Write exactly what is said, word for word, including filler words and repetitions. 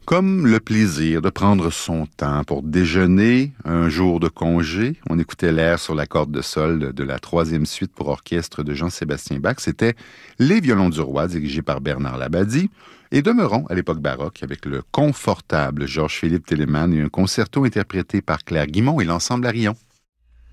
Comme le plaisir de prendre son temps pour déjeuner, un jour de congé, on écoutait l'air sur la corde de sol de la troisième suite pour orchestre de Jean-Sébastien Bach. C'était Les Violons du Roi, dirigé par Bernard Labadie. Et demeurons à l'époque baroque avec le confortable Georges-Philippe Telemann et un concerto interprété par Claire Guimond et l'ensemble Arion.